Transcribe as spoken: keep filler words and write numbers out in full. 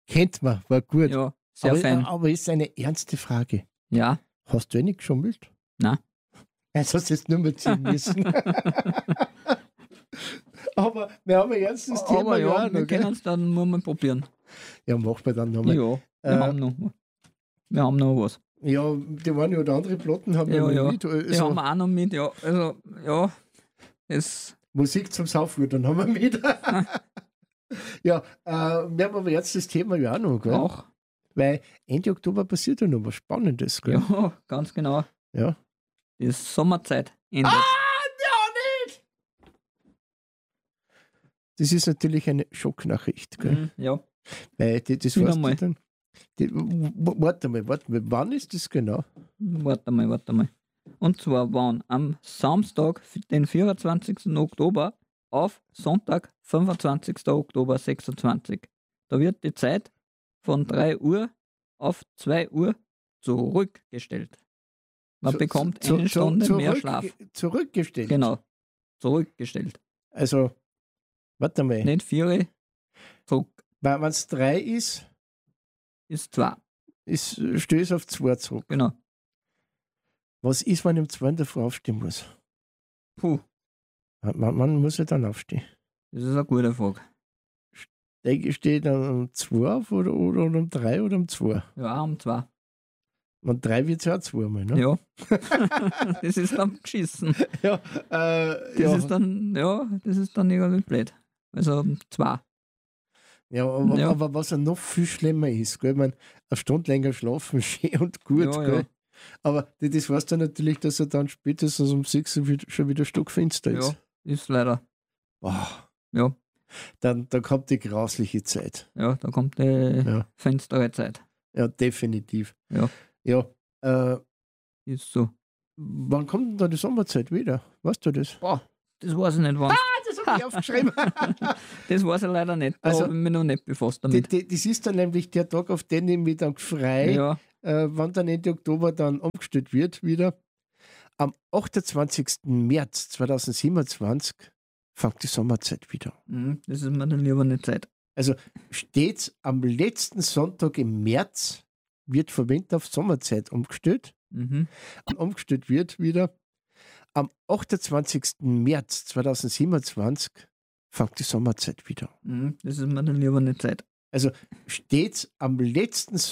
Kennt man, war gut. Ja, sehr aber, fein. aber ist eine ernste Frage. Ja, Hast du eh nicht geschummelt? nein. Jetzt hast du es nur mehr ziehen müssen. Aber wir haben ein ernstes Thema. Aber ja, ja, wir noch, gell? können es dann nur mal probieren. Ja, machen wir dann nochmal. Ja, wir, Äh, haben noch, wir haben noch was. Ja, die eine oder andere Platten haben wir Ja, noch ja. mit. Die Also, haben wir auch noch mit, ja. Also, ja, es, Musik zum Saufen, dann haben wir mit. Ja, äh, wir haben aber jetzt das Thema ja auch noch, gell? auch. Weil Ende Oktober passiert ja noch was Spannendes, gell? Ja, ganz genau. Ja. Die Sommerzeit endet. Ah, ja nicht! Das ist natürlich eine Schocknachricht, gell? Mhm, ja, Weil die, das Wieder weißt mal. du dann. Die, w- w- warte mal, warte mal, wann ist das genau? warte mal, warte mal. Und zwar waren am Samstag, den vierundzwanzigsten Oktober, auf Sonntag, fünfundzwanzigsten Oktober sechsundzwanzig. Da wird die Zeit von drei Uhr auf zwei Uhr zurückgestellt. Man Zu- bekommt zu- eine zu- Stunde zurück, mehr Schlaf. Zurückgestellt. Genau, zurückgestellt. Also, warte mal, Nicht vier, zurück wenn es drei ist, ist zwei. ist, stößt auf zwei zurück. Genau. Was ist, wenn ich um zwei in der Früh aufstehen muss? Puh, Wann, wann muss ich dann aufstehen? das ist eine gute Frage. Ich stehe dann um zwei auf oder, oder um drei oder um zwei? Ja, um zwei. Und drei wird es ja auch zweimal, ne? Ja. Das ist dann geschissen. Ja, äh, Das ja, ist dann, ja, das ist dann irgendwie blöd. Also um zwei. ja, aber, Ja. aber was ja noch viel schlimmer ist, gell? Ich meine, eine Stunde länger schlafen, schön und gut, Ja, gell? ja. Aber das, das weißt du natürlich, dass er dann spätestens um sechs Uhr wieder- schon wieder stockfinster ist. Ja, ist leider. Boah, Ja, dann, dann kommt die grausliche Zeit. ja, da kommt die Ja. finstere Zeit. Ja, definitiv. Ja. Ja, äh, Ist so. wann kommt denn da die Sommerzeit wieder? Weißt du das? Boah, das weiß ich nicht, wann. Das habe ich aufgeschrieben. Das weiß ich leider nicht. Da Also, habe ich mich noch nicht befasst Die, damit. die, das ist dann nämlich der Tag, auf den ich mich dann frei, Ja, äh, wann dann Ende Oktober dann umgestellt wird wieder. Am achtundzwanzigsten März zweitausendsiebenundzwanzig fängt die Sommerzeit wieder. mhm, das ist mir dann lieber nicht Zeit. Also stets am letzten Sonntag im März wird von Winter auf Sommerzeit umgestellt. Mhm. Umgestellt wird wieder. Am achtundzwanzigsten März zweitausendsiebenundzwanzig fängt die Sommerzeit wieder. Mhm, das ist mir dann lieber nicht Zeit. Also stets am letzten